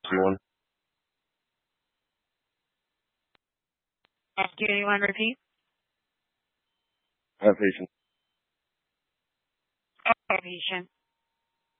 Someone. Do you want to repeat? Have patience. Okay, patient.